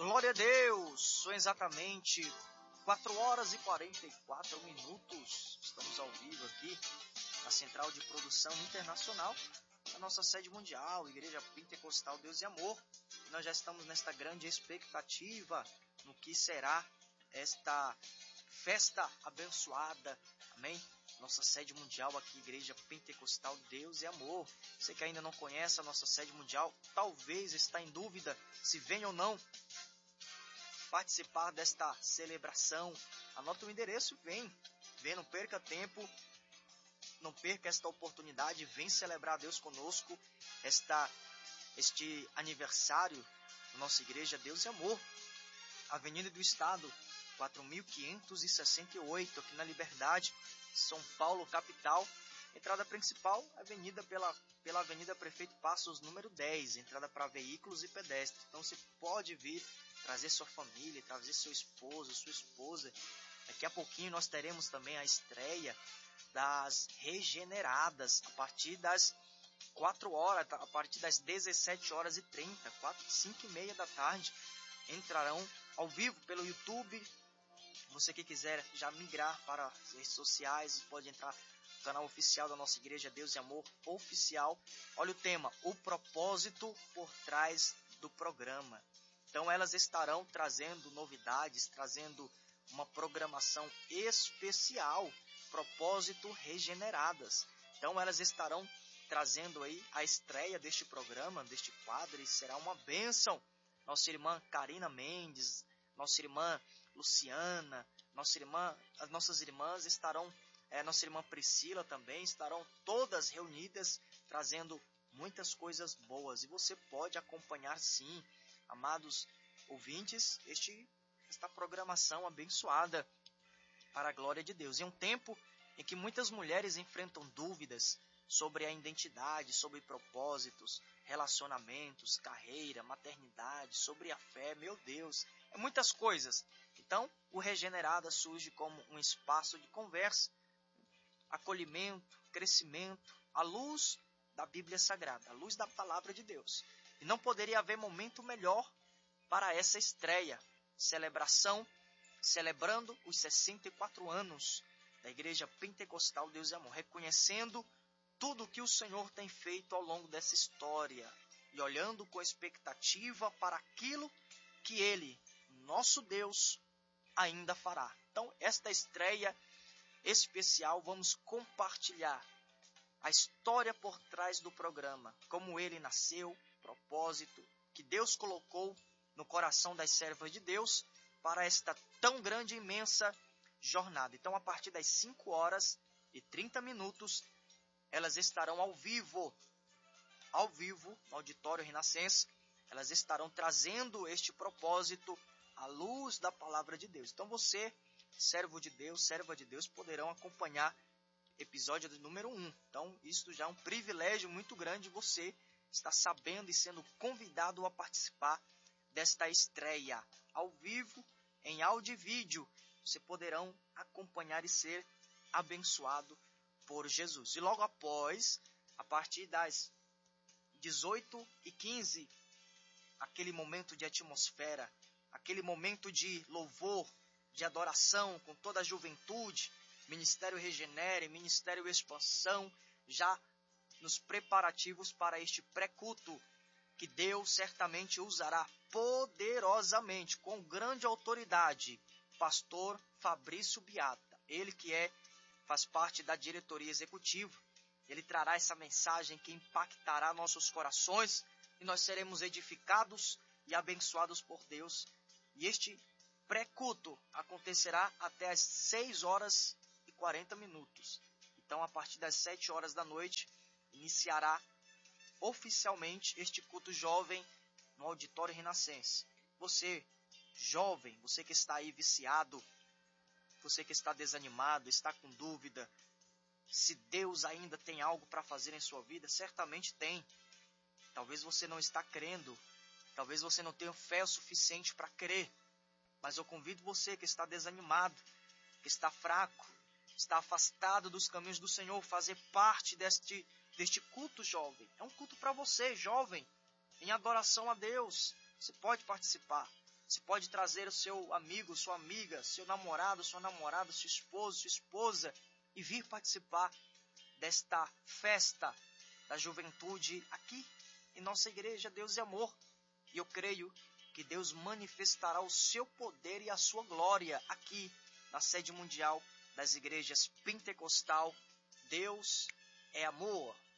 Glória a Deus! São exatamente 4 horas e 44 minutos. Estamos ao vivo aqui na Central de Produção Internacional, na nossa sede mundial, Igreja Pentecostal Deus e Amor. Nós já estamos nesta grande expectativa no que será esta festa abençoada. Amém? Nossa sede mundial aqui, Igreja Pentecostal Deus e Amor. Você que ainda não conhece a nossa sede mundial, talvez está em dúvida se vem ou não participar desta celebração. Anota o endereço, vem, não perca tempo, não perca esta oportunidade, vem celebrar Deus conosco, este aniversário da nossa Igreja Deus e Amor. Avenida do Estado, 4.568, aqui na Liberdade, São Paulo, capital. Entrada principal, avenida pela Avenida Prefeito Passos, número 10, entrada para veículos e pedestres. Então você pode vir, trazer sua família, trazer seu esposo, sua esposa. Daqui a pouquinho nós teremos também a estreia das Regeneradas, a partir das 4 horas, a partir das 17h30, 5h30 da tarde, entrarão ao vivo pelo YouTube. Você que quiser já migrar para as redes sociais, pode entrar no canal oficial da nossa Igreja Deus e Amor Oficial. Olha o tema, o propósito por trás do programa. Então elas estarão trazendo novidades, trazendo uma programação especial, propósito Regeneradas. Então elas estarão trazendo aí a estreia deste programa, deste quadro, e será uma bênção. Nossa irmã Karina Mendes, nossa irmã Luciana, as nossas irmãs estarão, nossa irmã Priscila também, estarão todas reunidas, trazendo muitas coisas boas. E você pode acompanhar sim, amados ouvintes, esta programação abençoada para a glória de Deus. Em um tempo em que muitas mulheres enfrentam dúvidas sobre a identidade, sobre propósitos, relacionamentos, carreira, maternidade, sobre a fé, meu Deus, é muitas coisas. Então, o Regenerada surge como um espaço de conversa, acolhimento, crescimento, à luz da Bíblia Sagrada, à luz da Palavra de Deus. E não poderia haver momento melhor para essa estreia, celebração, celebrando os 64 anos da Igreja Pentecostal Deus e Amor, reconhecendo tudo o que o Senhor tem feito ao longo dessa história e olhando com expectativa para aquilo que Ele, nosso Deus, ainda fará. Então, esta estreia especial, vamos compartilhar a história por trás do programa, como ele nasceu, propósito que Deus colocou no coração das servas de Deus para esta tão grande e imensa jornada. Então, a partir das 5h30, elas estarão ao vivo no Auditório Renascença. Elas estarão trazendo este propósito à luz da Palavra de Deus. Então você, servo de Deus, serva de Deus, poderão acompanhar episódio número 1. Então isso já é um privilégio muito grande, você está sabendo e sendo convidado a participar desta estreia ao vivo, em áudio e vídeo. Você poderão acompanhar e ser abençoado por Jesus. E logo após, a partir das 18h15, aquele momento de atmosfera, aquele momento de louvor, de adoração com toda a juventude, Ministério Regenere, Ministério Expansão, já nos preparativos para este pré-culto, que Deus certamente usará poderosamente, com grande autoridade, pastor Fabrício Biata, ele que faz parte da diretoria executiva. Ele trará essa mensagem que impactará nossos corações e nós seremos edificados e abençoados por Deus. E este pré-culto acontecerá até às 6h40. Então, a partir das 7h da noite, iniciará oficialmente este culto jovem no Auditório Renascença. Você, jovem, você que está aí viciado, você que está desanimado, está com dúvida, se Deus ainda tem algo para fazer em sua vida, certamente tem. Talvez você não está crendo, talvez você não tenha fé o suficiente para crer, mas eu convido você que está desanimado, que está fraco, está afastado dos caminhos do Senhor, fazer parte deste culto jovem. É um culto para você, jovem, em adoração a Deus. Você pode participar. Você pode trazer o seu amigo, sua amiga, seu namorado, sua namorada, seu esposo, sua esposa e vir participar desta festa da juventude aqui em nossa igreja Deus é Amor. E eu creio que Deus manifestará o seu poder e a sua glória aqui na sede mundial das igrejas pentecostal. Deus é amor.